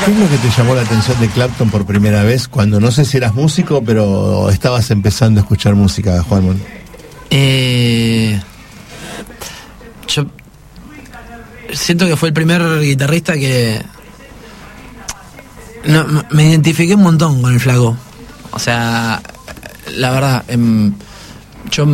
¿Qué es lo que te llamó la atención de Clapton por primera vez cuando no sé si eras músico, pero estabas empezando a escuchar música, Juanmón? Yo siento que fue el primer guitarrista que me identifiqué un montón con el flaco. O sea, la verdad, yo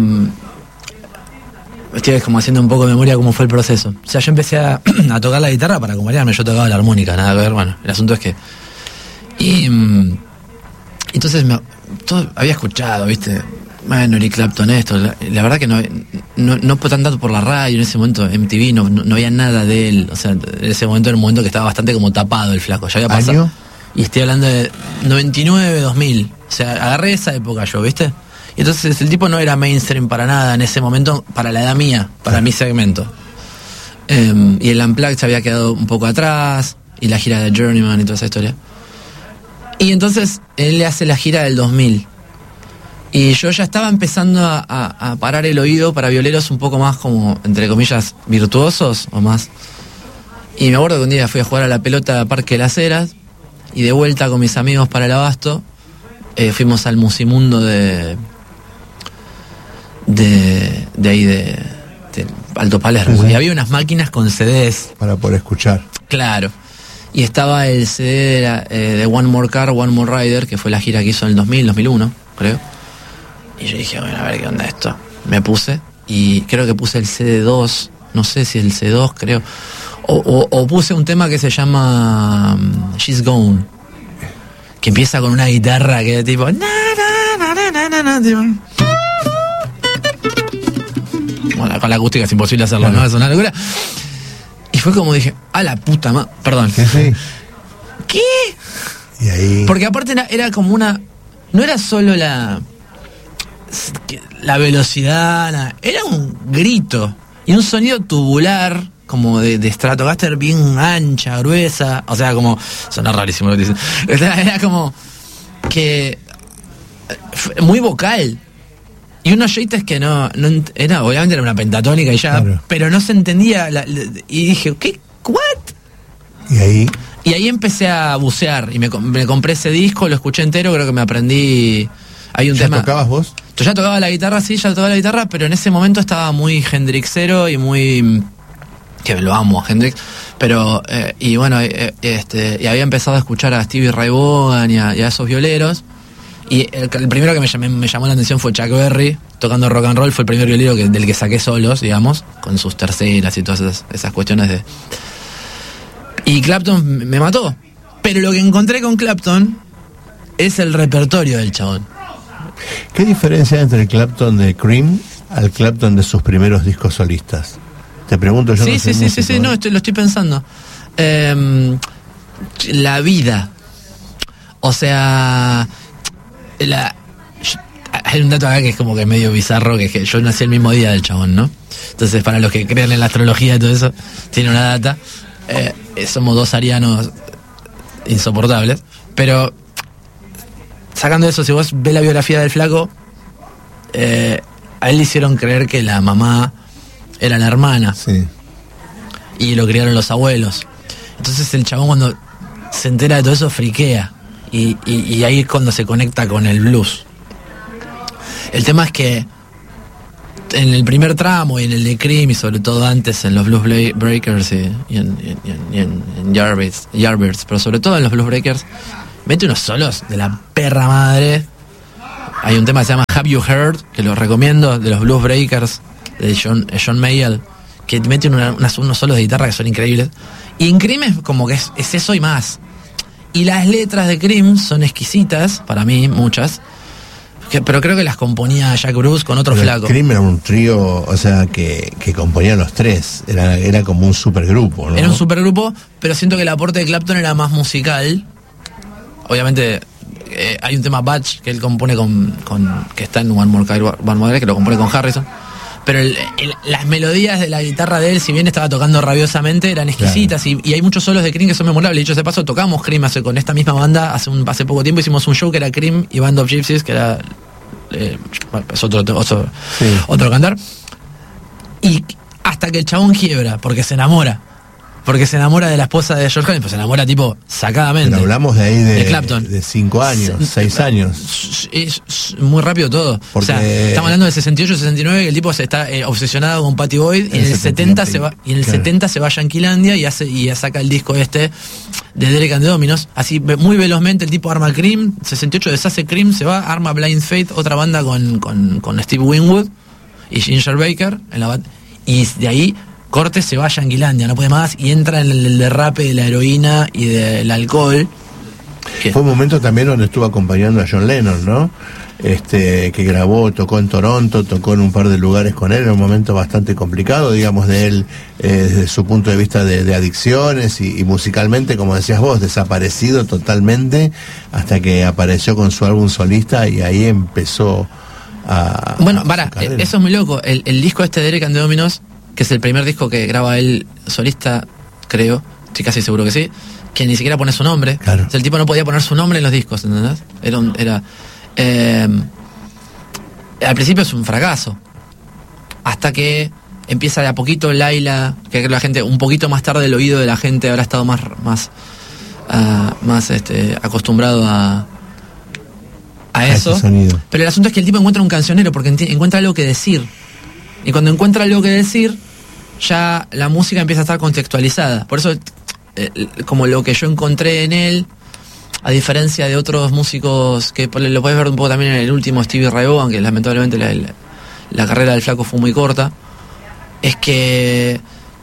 estoy como haciendo un poco de memoria cómo fue el proceso. O sea, yo empecé a tocar la guitarra para acompañarme, yo tocaba la armónica, nada que ver. Bueno, el asunto es que... Y entonces había escuchado, ¿viste? Bueno, Eric Clapton, esto. La verdad que no fue tan dato por la radio en ese momento. MTV no había nada de él. O sea, en ese momento era un momento que estaba bastante como tapado el flaco. Ya había pasado. ¿Año? Y estoy hablando de 99, 2000. O sea, agarré esa época yo, ¿viste? Y entonces el tipo no era mainstream para nada en ese momento, para la edad mía, para mi segmento. Y el Unplugged se había quedado un poco atrás, y la gira de Journeyman y toda esa historia. Y entonces él le hace la gira del 2000. Y yo ya estaba empezando a parar el oído para violeros un poco más como, entre comillas, virtuosos o más. Y me acuerdo que un día fui a jugar a la pelota a Parque de las Heras, y de vuelta con mis amigos para el Abasto, fuimos al Musimundo de ahí de Alto Palermo. Y había unas máquinas con CDs. Para poder escuchar. Claro. Y estaba el CD de One More Car, One More Rider, que fue la gira que hizo en el 2000, 2001, creo. Y yo dije, bueno, a ver qué onda esto. Me puse, y creo que puse el CD2, no sé si el CD2, creo. O puse un tema que se llama She's Gone, que empieza con una guitarra que es tipo... Bueno, con la acústica es imposible hacerlo, claro. ¿No? Es una locura. Y fue como dije, a la puta madre. Perdón. Sí. ¿Qué? Y ahí... Porque aparte era como una... No era solo la velocidad, era un grito. Y un sonido tubular, como de Stratocaster bien ancha, gruesa. O sea, como... Suena rarísimo lo que dicen. Era como... que... muy vocal. Y unos shaders que no era, obviamente era una pentatónica y ya, claro. Pero no se entendía y dije, ¿qué? ¿What? Y ahí empecé a bucear y me compré ese disco, lo escuché entero, creo que me aprendí. Hay un tema. ¿Ya tocabas vos? Yo ya tocaba la guitarra, sí, ya tocaba la guitarra, pero en ese momento estaba muy Hendrixero y muy... que lo amo a Hendrix, pero y bueno, y había empezado a escuchar a Stevie Ray Vaughan y a esos violeros. Y el primero que me llamó la atención fue Chuck Berry, tocando rock and roll. Fue el primer violero del que saqué solos, digamos, con sus terceras y todas esas cuestiones de... Y Clapton me mató. Pero lo que encontré con Clapton es el repertorio del chabón. ¿Qué diferencia hay entre el Clapton de Cream al Clapton de sus primeros discos solistas? Te pregunto yo. Sí, no, lo estoy pensando. La vida. O sea... hay un dato acá que es como que medio bizarro, que es que yo nací el mismo día del chabón, ¿no? Entonces, para los que creen en la astrología y todo eso, tiene una data. Somos dos arianos insoportables. Pero, sacando eso, si vos ves la biografía del flaco, a él le hicieron creer que la mamá era la hermana. Sí. Y lo criaron los abuelos. Entonces el chabón, cuando se entera de todo eso, friquea. Y ahí es cuando se conecta con el blues. El tema es que en el primer tramo y en el de Cream, y sobre todo antes en los Blues Breakers y en Yardbirds, pero sobre todo en los Blues Breakers, mete unos solos de la perra madre. Hay un tema que se llama Have You Heard, que lo recomiendo, de los Blues Breakers, de John Mayall, que mete unos solos de guitarra que son increíbles. Y en Cream es como que es eso y más. Y las letras de Cream son exquisitas, para mí, muchas, pero creo que las componía Jack Bruce con otro flaco. Cream era un trío, o sea, que componían los tres, era como un supergrupo, ¿no? Era un supergrupo, pero siento que el aporte de Clapton era más musical. Obviamente, hay un tema Batch que él compone que está en One More Car, One More Rider, que lo compone con Harrison. Pero las melodías de la guitarra de él, si bien estaba tocando rabiosamente, eran exquisitas, claro. Y hay muchos solos de Cream que son memorables. Dicho de paso, tocamos Cream con esta misma banda hace poco tiempo. Hicimos un show que era Cream y Band of Gypsies, que era es otro cantar. Y hasta que el chabón quiebra, porque se enamora. porque se enamora de la esposa de George Harrison, pues se enamora tipo sacadamente. Pero hablamos de ahí de Clapton. De 5 años, 6 años. Es muy rápido todo. Porque o sea, estamos hablando del 68, 69, que el tipo se está obsesionado con Patty Boyd, y en el 70 se va, y en el 70 se va a Yanquilandia y saca el disco de Derek and the Dominos, así muy velozmente el tipo arma Cream, 68 deshace Cream, se va, arma Blind Faith, otra banda con Steve Winwood y Ginger Baker y de ahí corte, se va a Yanquilandia, no puede más, y entra en el derrape de la heroína y del alcohol. Fue un momento también donde estuvo acompañando a John Lennon, ¿no? Que grabó, tocó en Toronto, tocó en un par de lugares con él, era un momento bastante complicado, digamos, de él, desde su punto de vista de adicciones y musicalmente, como decías vos, desaparecido totalmente, hasta que apareció con su álbum solista y ahí empezó a... Bueno, eso es muy loco, el disco de Derek and the Dominos, que es el primer disco que graba él solista, creo, estoy casi seguro que sí, que ni siquiera pone su nombre. Claro. O sea, el tipo no podía poner su nombre en los discos, ¿entendés? Al principio es un fracaso, hasta que empieza de a poquito Laila, que la gente, un poquito más tarde el oído de la gente habrá estado más acostumbrado a eso. Pero el asunto es que el tipo encuentra un cancionero porque encuentra algo que decir. Y cuando encuentra algo que decir, ya la música empieza a estar contextualizada. Por eso, como lo que yo encontré en él, a diferencia de otros músicos que lo puedes ver un poco también en el último Stevie Ray Vaughan, que lamentablemente la carrera del flaco fue muy corta, es que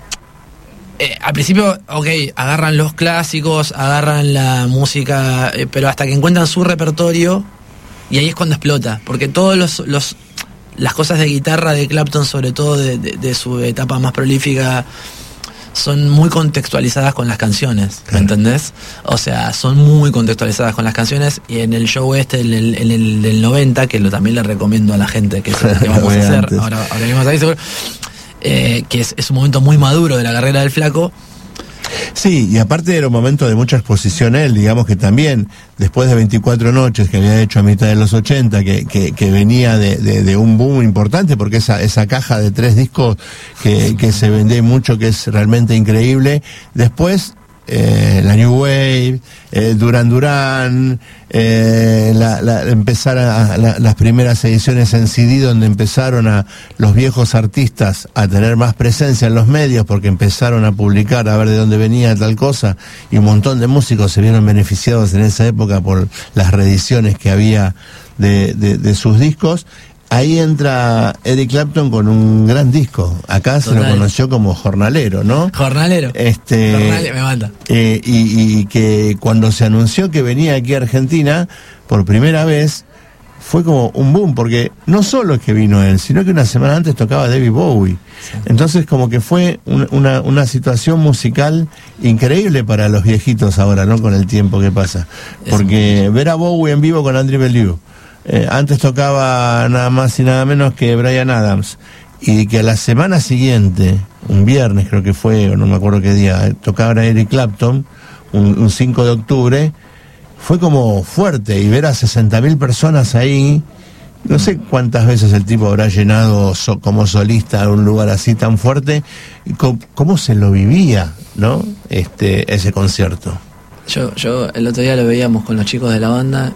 al principio, agarran los clásicos, agarran la música, pero hasta que encuentran su repertorio, y ahí es cuando explota, porque todos las cosas de guitarra de Clapton, sobre todo de su etapa más prolífica, son muy contextualizadas con las canciones, ¿me entendés? O sea, son muy contextualizadas con las canciones, y en el show en el del 90, que también le recomiendo a la gente, que es lo que vamos a hacer, ahora venimos ahí seguro, que es un momento muy maduro de la carrera del flaco. Sí, y aparte era un momento de mucha exposición él, digamos que también, después de 24 noches que había hecho a mitad de los 80, que venía de un boom importante, porque esa caja de 3 discos que se vende mucho, que es realmente increíble. Después la New Wave, Duran Duran, empezar las primeras ediciones en CD, donde empezaron los viejos artistas a tener más presencia en los medios, porque empezaron a publicar, a ver de dónde venía tal cosa, y un montón de músicos se vieron beneficiados en esa época por las reediciones que había de sus discos. Ahí entra Eric Clapton con un gran disco. Acá se lo conoció como jornalero, ¿no? Jornalero. Jornalero, me manda. Y que cuando se anunció que venía aquí a Argentina, por primera vez, fue como un boom, porque no solo es que vino él, sino que una semana antes tocaba David Bowie. Sí. Entonces como que fue una situación musical increíble para los viejitos ahora, ¿no? Con el tiempo que pasa. Porque ver a Bowie en vivo con Andrew Bellew, antes tocaba nada más y nada menos que Bryan Adams, y que a la semana siguiente, un viernes creo que fue, o no me acuerdo qué día, tocaba Eric Clapton, un 5 de octubre, fue como fuerte, y ver a 60.000 personas ahí, no sé cuántas veces el tipo habrá llenado como solista un lugar así tan fuerte, y cómo se lo vivía, ¿no? Ese concierto. Yo el otro día lo veíamos con los chicos de la banda,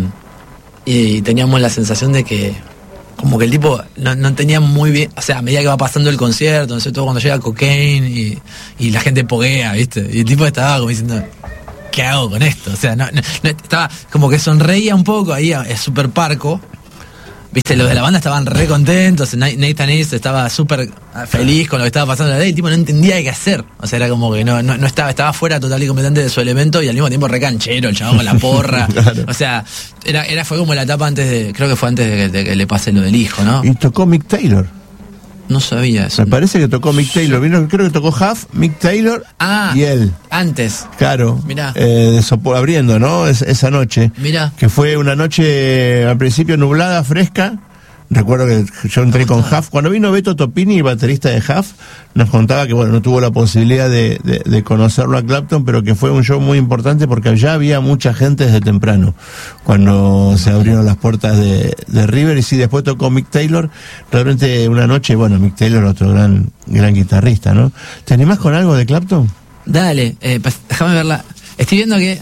y teníamos la sensación de que como que el tipo no tenía muy bien, o sea, a medida que va pasando el concierto, no sé, todo cuando llega Cocaine y la gente poguea, ¿viste? Y el tipo estaba como diciendo, ¿qué hago con esto? O sea, no estaba como que sonreía un poco, ahí es súper parco, ¿viste? Los de la banda estaban re contentos, Nathan East estaba súper feliz con lo que estaba pasando la ley, el tipo no entendía qué hacer, o sea, era como que no estaba fuera total y completamente de su elemento, y al mismo tiempo re canchero, el chabón con la porra. Claro. O sea, fue como la etapa creo que fue antes de que le pase lo del hijo, ¿no? Y tocó Mick Taylor. No sabía eso. Me parece que tocó Mick Taylor. Creo que tocó Huff, Mick Taylor y él. Antes. Claro. Mirá. Abriendo, ¿no? Esa noche. Mirá. Que fue una noche al principio nublada, fresca. Recuerdo que yo entré con Huff. Cuando vino Beto Topini, el baterista de Huff, nos contaba que, bueno, no tuvo la posibilidad de conocerlo a Clapton, pero que fue un show muy importante porque ya había mucha gente desde temprano, cuando se abrieron las puertas de River. Y sí, después tocó Mick Taylor. Realmente una noche, bueno, Mick Taylor, otro gran guitarrista, ¿no? ¿Te animás con algo de Clapton? Dale, déjame verla. Estoy viendo que...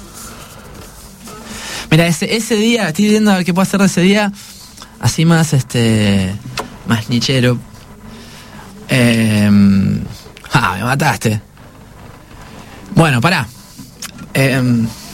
Mira, ese día, estoy viendo a ver qué puedo hacer de ese día. Así más, más nichero. Me mataste. Bueno, pará.